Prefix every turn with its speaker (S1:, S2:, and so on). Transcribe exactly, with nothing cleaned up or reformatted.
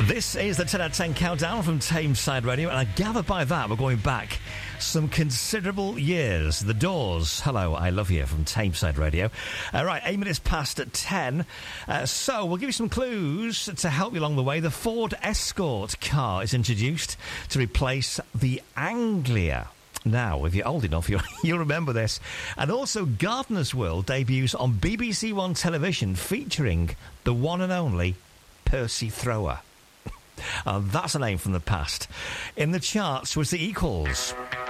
S1: This is the ten out of ten countdown from Tameside Radio, and I gather by that we're going back some considerable years. The Doors, Hello, I Love You from Tameside Radio. Uh, right, eight minutes past at ten. Uh, so we'll give you some clues to help you along the way. The Ford Escort car is introduced to replace the Anglia. Now, if you're old enough, you'll, you'll remember this. And also, Gardener's World debuts on B B C One television featuring the one and only Percy Thrower. Uh, that's a name from the past. In the charts was The Equals.